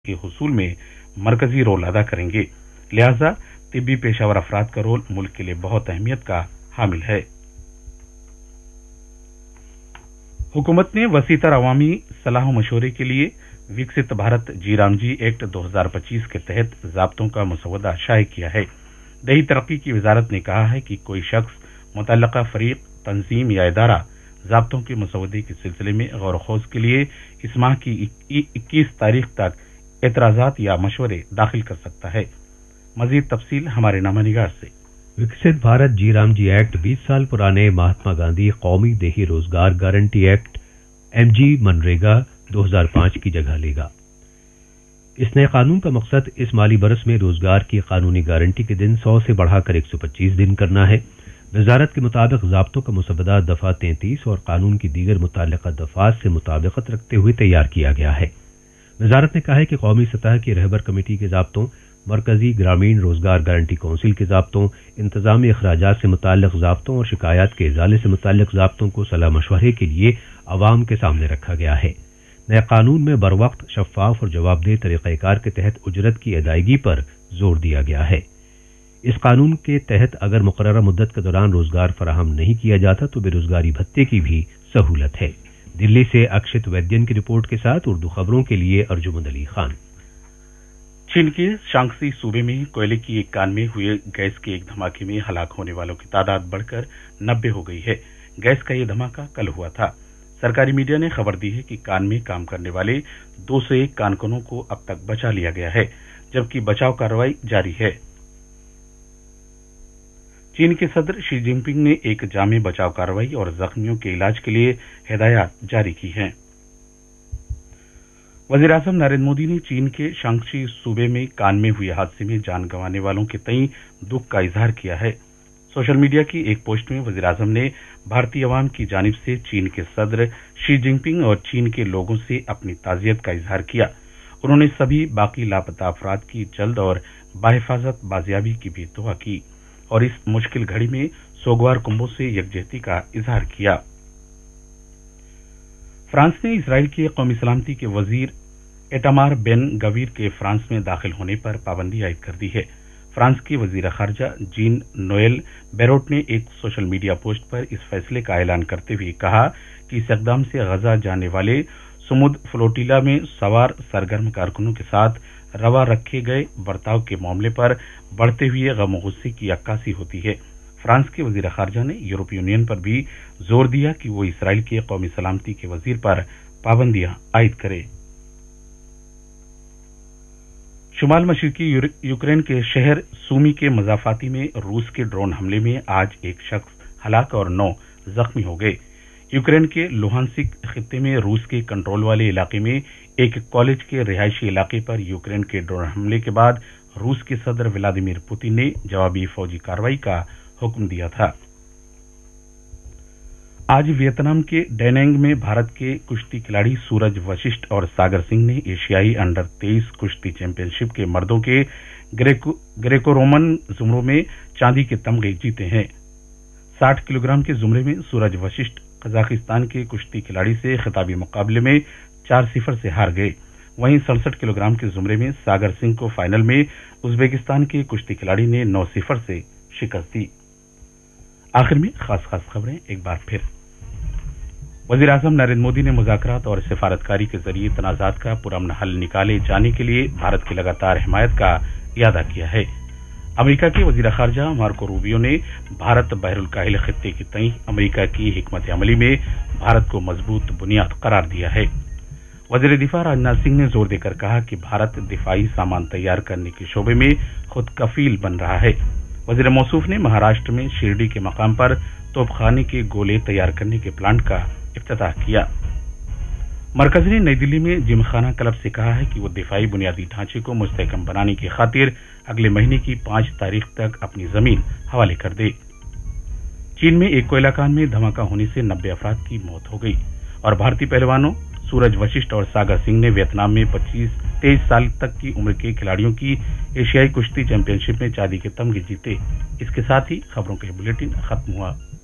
के हुसूल में मरकजी रول अदा करेंगे, लिहाजा तिब्बी पेशावर अफराद का रोल मुल्क के लिए बहुत अहमियत का हामिल है। हुकूमत ने वसीतर अवामी सलाह मशवरे के लिए विकसित भारत जी रामजी एक्ट 2025 के तहत ज़ाब्तों का मसवदा शाये किया है। दही तरक्की की वजारत ने कहा है कि कोई शख्स मुतल्लका फरीक, तंजीम या इदारा ज़ाब्तों के मसवदे के सिलसिले में गौर खोज के लिए इस माह की 21 तारीख तक एतराज़ात या मशवरे दाखिल कर सकता है। मजीद तफसील हमारे नामानिगार से। विकसित भारत जी रामजी एक्ट 20 साल पुराने महात्मा गांधी कौमी देही रोजगार गारंटी एक्ट MG मनरेगा 2005 की जगह लेगा। इस नए कानून का मकसद इस माली बरस में रोजगार की कानूनी गारंटी के दिन 100 से बढ़ाकर 125 दिन करना है। वजारत के मुताबिक ज़ाब्तों का मुसवदा दफा 33 और कानून की दीगर मुताल्लिका दफात से मुताबिकत रखते हुए तैयार किया गया है। वजारत ने कहा है कि कौमी सतह की रहबर कमेटी के ज़ाब्तों, मरकजी ग्रामीण रोजगार गारंटी कौंसिल के ज़ाब्तों, इंतजामी अखराजात से मुताल्लिक ज़ाब्तों और शिकायत के इजाले से मुताल्लिक ज़ाब्तों को सलाह मशवरे के लिए अवाम के सामने रखा गया है। नए कानून में बरवक्त, शफाफ और जवाबदेह तरीक़ाकार के तहत उजरत की अदायगी पर जोर दिया गया है। इस कानून के तहत अगर मुकर्ररा मुद्दत के दौरान रोजगार फराहम नहीं किया जाता तो बेरोजगारी भत्ते की भी सहूलत है। दिल्ली से अक्षित वैद्यन की रिपोर्ट के साथ उर्दू खबरों के लिए अर्जुमंद अली खान। चीन के शांक्सी सूबे में कोयले की एक कान में हुए गैस के एक धमाके में हलाक होने वालों की तादाद बढ़कर 90 हो गई है। गैस का यह धमाका कल हुआ था। सरकारी मीडिया ने खबर दी है कि कान में काम करने वाले 201 कानकुनों को अब तक बचा लिया गया है, जबकि बचाव कार्रवाई जारी है। चीन के सदर शी जिनपिंग ने एक जामे बचाव कार्रवाई और जख्मियों के इलाज के लिए हिदायत जारी की हैं। वज़ीर आज़म नरेंद्र मोदी ने चीन के शांक्सी सूबे में कान में हुए हादसे में जान गंवाने वालों के तई दुख का इजहार किया है। सोशल मीडिया की एक पोस्ट में वज़ीर आज़म ने भारतीय अवाम की जानिब से चीन के सदर शी जिनपिंग और चीन के लोगों से अपनी ताज़ियत का इजहार किया। उन्होंने सभी बाकी लापता अफराद की जल्द और बाहिफाजत बाजियाबी की भी दुआ की और इस मुश्किल घड़ी में सोगवार कुंभों से यकजहती का इजहार किया। फ्रांस ने इसराइल के कौमी सलामती के वजीर एटामार बेन गवीर के फ्रांस में दाखिल होने पर पाबंदी आयद कर दी है। फ्रांस के वजीर खारजा जीन नोएल बेरोट ने एक सोशल मीडिया पोस्ट पर इस फैसले का ऐलान करते हुए कहा कि इस इक़दाम से गजा जाने वाले समुद फ्लोटिला में सवार सरगर्म कारकुनों के साथ रवा रखे गए बर्ताव के मामले पर बढ़ते हुए गम गुस्से की अक्कासी होती है। फ्रांस के वजीर खारजा ने यूरोपीय यूनियन पर भी जोर दिया कि वो इसराइल के कौमी सलामती के वजीर पर पाबंदियां आयद करे। शुमाल मशरकी यूक्रेन के शहर सूमी के मजाफाती में रूस के ड्रोन हमले में आज एक शख्स हलाक और 9 जख्मी हो गए। यूक्रेन के लुहानसिक खित्ते में रूस के कंट्रोल वाले इलाके में एक कॉलेज के रिहायशी इलाके पर यूक्रेन के ड्रोन हमले के बाद रूस के सदर व्लादिमीर पुतिन ने जवाबी फौजी कार्रवाई का हुक्म दिया था। आज वियतनाम के डैनेंग में भारत के कुश्ती खिलाड़ी सूरज वशिष्ठ और सागर सिंह ने एशियाई अंडर 23 कुश्ती चैंपियनशिप के मर्दों के ग्रेको रोमन जुमरों में चांदी के तमगे जीते हैं। 60 किलोग्राम के जुमरे में सूरज वशिष्ठ कजाकिस्तान के कुश्ती खिलाड़ी से खिताबी मुकाबले में 4-0 से हार गए। वहीं 67 किलोग्राम के जुमरे में सागर सिंह को फाइनल में उज्बेकिस्तान के कुश्ती खिलाड़ी ने 9-0 से शिकस्त दी। आखिर में खास खबरें एक बार फिर। वज़ीर आज़म नरेंद्र मोदी ने मुज़ाकरात और सिफारतकारी के जरिए तनाज़ात का पुरअमन हल निकाले जाने के लिए भारत की लगातार हिमायत का इयादा किया है। अमेरिका के वज़ीर ख़ारजा मार्को रूबियो ने भारत बहरुल काहिल खित्ते की तई अमेरिका की हिकमत अमली में भारत को मजबूत बुनियाद करार दिया है। वज़ीर दिफा राजनाथ सिंह ने जोर देकर कहा कि भारत दिफाई सामान तैयार करने के शोबे में खुद कफील बन रहा है। वज़ीर मौसूफ ने महाराष्ट्र में शिरडी के मकाम पर तोपखाने के गोले तैयार करने के प्लांट का इफ्तिताह किया। मरकज ने नई दिल्ली में जिमखाना क्लब से कहा है कि वो दिफाई बुनियादी ढांचे को मुस्तहकम बनाने की खातिर अगले महीने की 5 तारीख तक अपनी जमीन हवाले कर दे। चीन में एक कोयला कान में धमाका होने से 90 अफराद की मौत हो गई और भारतीय पहलवानों सूरज वशिष्ठ और सागर सिंह ने वियतनाम में 23 साल तक की उम्र के खिलाड़ियों की एशियाई कुश्ती चैंपियनशिप में चांदी के तमगे जीते। इसके साथ ही खबरों के बुलेटिन खत्म हुआ।